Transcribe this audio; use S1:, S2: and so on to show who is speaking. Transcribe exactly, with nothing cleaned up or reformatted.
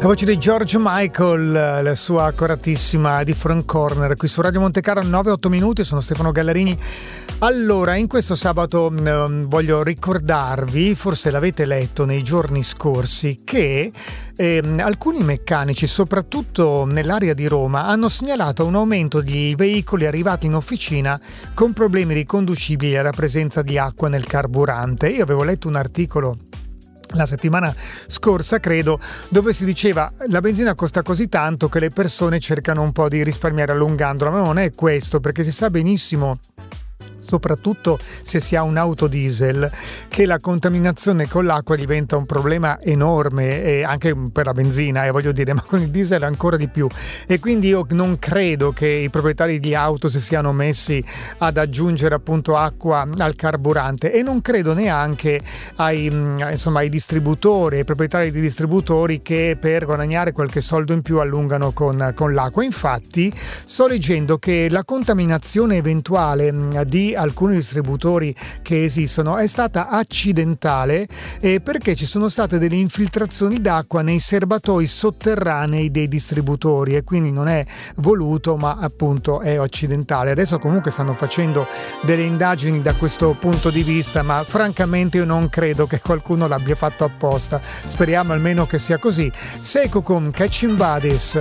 S1: La voce di George Michael, la sua accuratissima Different Corner, qui su Radio Montecarlo, nove otto minuti. Sono Stefano Gallarini. Allora, in questo sabato eh, voglio ricordarvi, forse l'avete letto nei giorni scorsi, che eh, alcuni meccanici, soprattutto nell'area di Roma, hanno segnalato un aumento di veicoli arrivati in officina con problemi riconducibili alla presenza di acqua nel carburante. Io avevo letto un articolo la settimana scorsa, credo, dove si diceva la benzina costa così tanto che le persone cercano un po' di risparmiare allungandola, ma non è questo, perché si sa benissimo, soprattutto se si ha un'auto diesel, che la contaminazione con l'acqua diventa un problema enorme, e anche per la benzina, e eh, voglio dire, ma con il diesel ancora di più. E quindi io non credo che i proprietari di auto si siano messi ad aggiungere appunto acqua al carburante, e non credo neanche ai, insomma, ai distributori, ai proprietari di distributori, che per guadagnare qualche soldo in più allungano con, con l'acqua. Infatti sto leggendo che la contaminazione eventuale di alcuni distributori che esistono è stata accidentale, eh, perché ci sono state delle infiltrazioni d'acqua nei serbatoi sotterranei dei distributori, e quindi non è voluto, ma appunto è accidentale. Adesso comunque stanno facendo delle indagini da questo punto di vista, ma francamente io non credo che qualcuno l'abbia fatto apposta. Speriamo almeno che sia così. Seco con Catching Bodies.